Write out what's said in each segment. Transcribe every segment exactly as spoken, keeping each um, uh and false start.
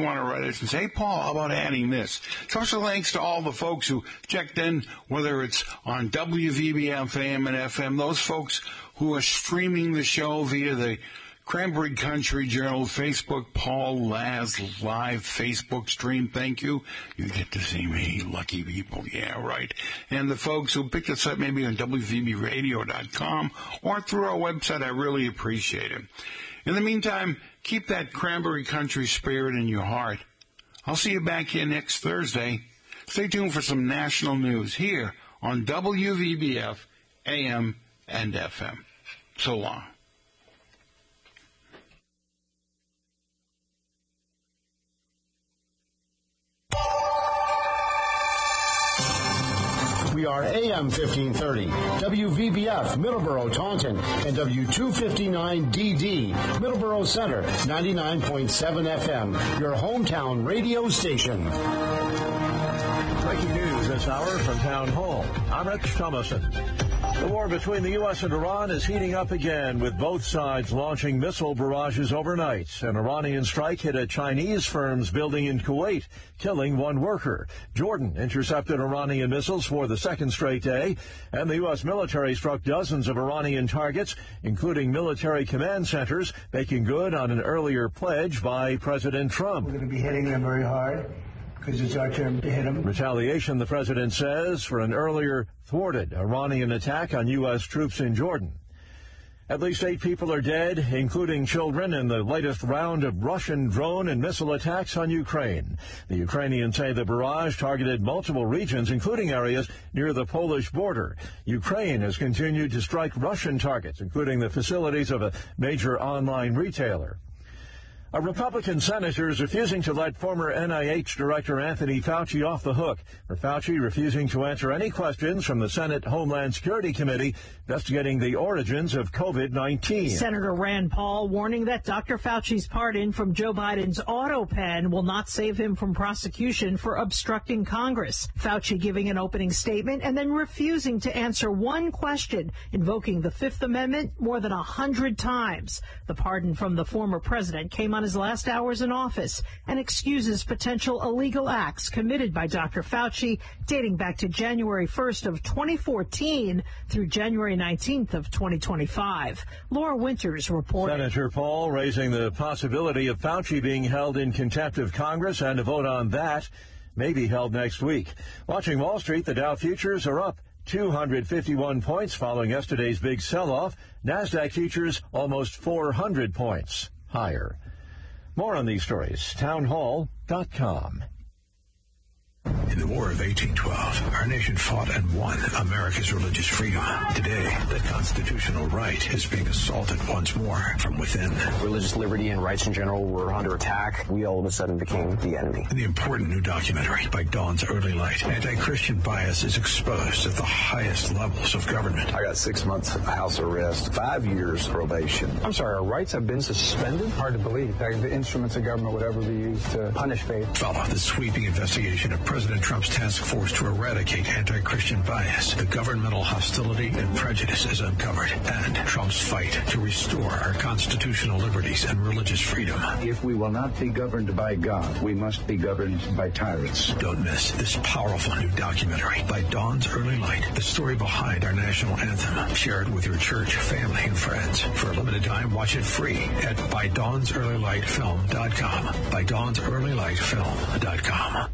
want to write us and say, hey, Paul, how about adding this? Special thanks to all the folks who checked in, whether it's on W V B F A M and F M, those folks who are streaming the show via the Cranberry Country Journal Facebook, Paul Laz live Facebook stream. Thank you. You get to see me, lucky people. Yeah, right. And the folks who picked us up maybe on W V B radio dot com or through our website, I really appreciate it. In the meantime, keep that Cranberry Country spirit in your heart. I'll see you back here next Thursday. Stay tuned for some national news here on W V B F A M and F M. So long. We are A M fifteen thirty, W V B F, Middleborough, Taunton, and W two fifty-nine D D, Middleborough Center, ninety-nine point seven F M, your hometown radio station. Breaking news this hour from Town Hall. I'm Rich Thomason. The war between the U S and Iran is heating up again, with both sides launching missile barrages overnight. An Iranian strike hit a Chinese firm's building in Kuwait, killing one worker. Jordan intercepted Iranian missiles for the second straight day, and the U S military struck dozens of Iranian targets, including military command centers, making good on an earlier pledge by President Trump. We're going to be hitting them very hard, because it's our turn to hit them. Retaliation, the president says, for an earlier thwarted Iranian attack on U S troops in Jordan. At least eight people are dead, including children, in the latest round of Russian drone and missile attacks on Ukraine. The Ukrainians say the barrage targeted multiple regions, including areas near the Polish border. Ukraine has continued to strike Russian targets, including the facilities of a major online retailer. A Republican senator is refusing to let former N I H Director Anthony Fauci off the hook, for Fauci refusing to answer any questions from the Senate Homeland Security Committee investigating the origins of COVID nineteen. Senator Rand Paul warning that Doctor Fauci's pardon from Joe Biden's auto pen will not save him from prosecution for obstructing Congress. Fauci giving an opening statement and then refusing to answer one question, invoking the Fifth Amendment more than a hundred times. The pardon from the former president came on his last hours in office and excuses potential illegal acts committed by Doctor Fauci dating back to January first of twenty fourteen through January nineteenth of twenty twenty-five. Laura Winters reported. Senator Paul raising the possibility of Fauci being held in contempt of Congress, and a vote on that may be held next week. Watching Wall Street, the Dow futures are up two hundred fifty-one points following yesterday's big sell-off. NASDAQ futures almost four hundred points higher. More on these stories, town hall dot com. In the War of eighteen twelve, our nation fought and won America's religious freedom. Today, that constitutional right is being assaulted once more from within. Religious liberty and rights in general were under attack. We all of a sudden became the enemy. In the important new documentary, By Dawn's Early Light, anti-Christian bias is exposed at the highest levels of government. I got six months of house arrest, five years probation. I'm sorry, our rights have been suspended? Hard to believe that the instruments of government would ever be used to punish faith. Follow the sweeping investigation of President Trump's task force to eradicate anti-Christian bias. The governmental hostility and prejudice is uncovered, and Trump's fight to restore our constitutional liberties and religious freedom. If we will not be governed by God, we must be governed by tyrants. Don't miss this powerful new documentary, By Dawn's Early Light, the story behind our national anthem. Share it with your church, family, and friends. For a limited time, watch it free at by dawns early light film dot com. by dawns early light film dot com.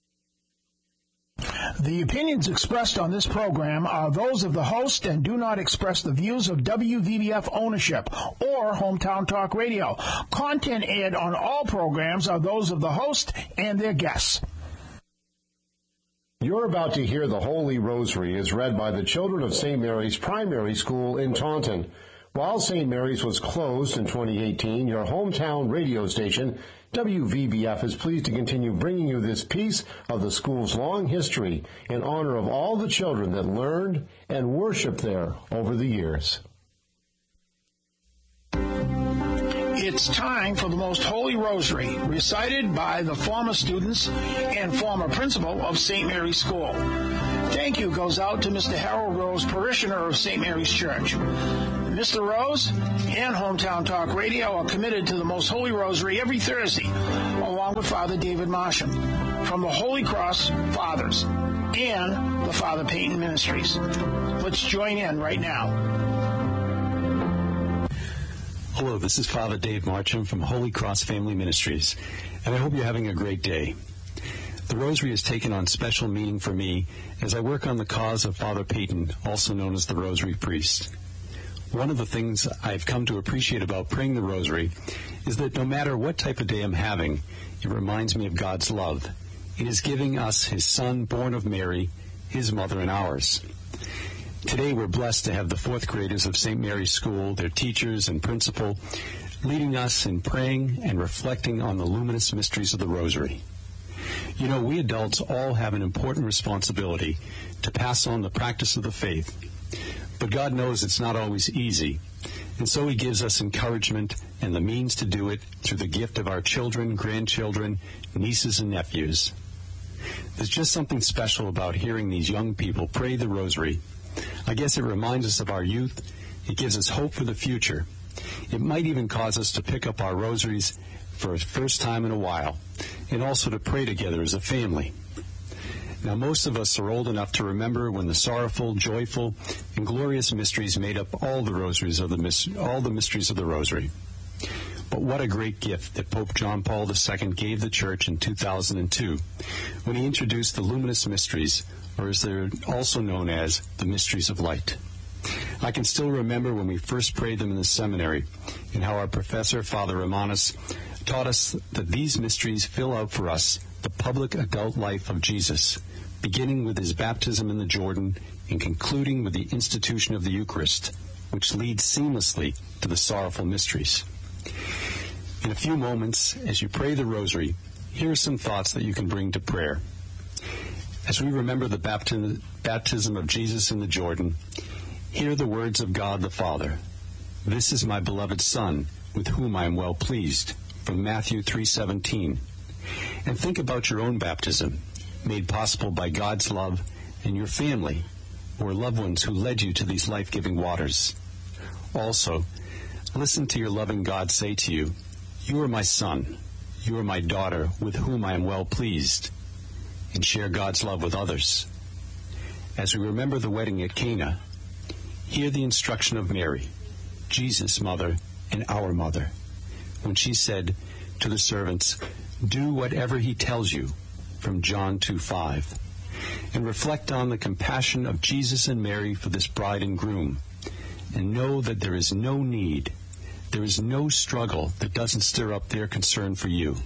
The opinions expressed on this program are those of the host and do not express the views of W V B F ownership or Hometown Talk Radio. Content aired on all programs are those of the host and their guests. You're about to hear the Holy Rosary as read by the children of Saint Mary's Primary School in Taunton. While Saint Mary's was closed in twenty eighteen, your hometown radio station, W V B F, is pleased to continue bringing you this piece of the school's long history in honor of all the children that learned and worshiped there over the years. It's time for the Most Holy Rosary, recited by the former students and former principal of Saint Mary's School. Thank you goes out to Mister Harold Rose, parishioner of Saint Mary's Church. Mister Rose and Hometown Talk Radio are committed to the Most Holy Rosary every Thursday, along along with Father David Marsham from the Holy Cross Fathers and the Father Peyton Ministries. Let's join in right now. Hello, this is Father Dave Marcham from Holy Cross Family Ministries, and I hope you're having a great day. The Rosary has taken on special meaning for me as I work on the cause of Father Peyton, also known as the Rosary Priest. One of the things I've come to appreciate about praying the Rosary is that no matter what type of day I'm having, it reminds me of God's love. It is giving us His Son, born of Mary, His mother and ours. Today we're blessed to have the fourth graders of Saint Mary's School, their teachers and principal, leading us in praying and reflecting on the luminous mysteries of the Rosary. You know, we adults all have an important responsibility to pass on the practice of the faith, but God knows it's not always easy, and so He gives us encouragement and the means to do it through the gift of our children, grandchildren, nieces and nephews. There's just something special about hearing these young people pray the Rosary. I guess it reminds us of our youth. It gives us hope for the future. It might even cause us to pick up our rosaries for the first time in a while, and also to pray together as a family. Now, most of us are old enough to remember when the sorrowful, joyful, and glorious mysteries made up all the rosaries of the all the mysteries of the Rosary. But what a great gift that Pope John Paul the Second gave the Church in two thousand two when he introduced the luminous mysteries, or as they're also known as, the mysteries of light. I can still remember when we first prayed them in the seminary, and how our professor, Father Romanus, taught us that these mysteries fill out for us the public adult life of Jesus, beginning with his baptism in the Jordan and concluding with the institution of the Eucharist, which leads seamlessly to the sorrowful mysteries. In a few moments, as you pray the Rosary, here are some thoughts that you can bring to prayer. As we remember the baptism, baptism of Jesus in the Jordan, hear the words of God the Father. This is my beloved Son, with whom I am well pleased, from Matthew three seventeen. And think about your own baptism, made possible by God's love, and your family, or loved ones who led you to these life-giving waters. Also, listen to your loving God say to you, "You are my son, you are my daughter, with whom I am well pleased," and share God's love with others. As we remember the wedding at Cana, hear the instruction of Mary, Jesus' mother and our mother, when she said to the servants, "Do whatever he tells you," from John two five, and reflect on the compassion of Jesus and Mary for this bride and groom, and know that there is no need, there is no struggle that doesn't stir up their concern for you.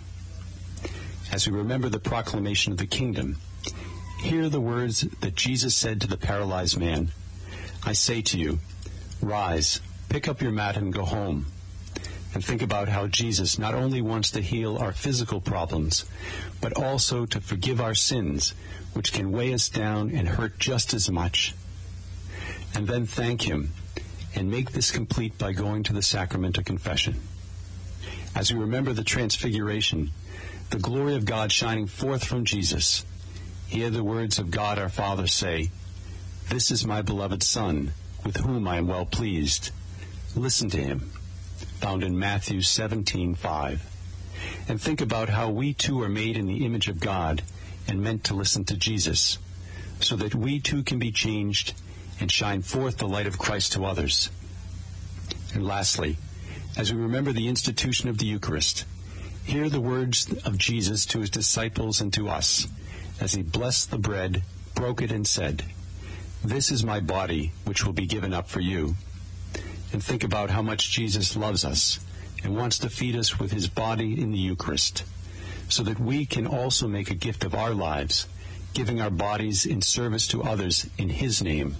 As we remember the proclamation of the kingdom, hear the words that Jesus said to the paralyzed man, "I say to you, rise, pick up your mat and go home." And think about how Jesus not only wants to heal our physical problems, but also to forgive our sins, which can weigh us down and hurt just as much. And then thank him, and make this complete by going to the sacrament of confession. As we remember the transfiguration, the glory of God shining forth from Jesus, hear the words of God our Father say, "This is my beloved Son, with whom I am well pleased. Listen to him," found in Matthew seventeen five. And think about how we too are made in the image of God and meant to listen to Jesus, so that we too can be changed and shine forth the light of Christ to others. And lastly, as we remember the institution of the Eucharist, hear the words of Jesus to his disciples and to us, as he blessed the bread, broke it, and said, "This is my body, which will be given up for you." And think about how much Jesus loves us and wants to feed us with his body in the Eucharist, so that we can also make a gift of our lives, giving our bodies in service to others in his name.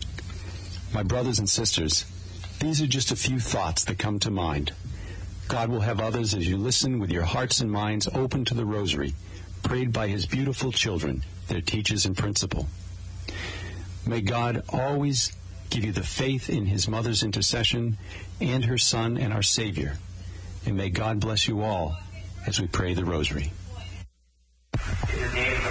My brothers and sisters, these are just a few thoughts that come to mind. God will have others as you listen with your hearts and minds open to the Rosary, prayed by his beautiful children, their teachers and principal. May God always give you the faith in his mother's intercession and her Son and our Savior. And may God bless you all as we pray the Rosary. In the name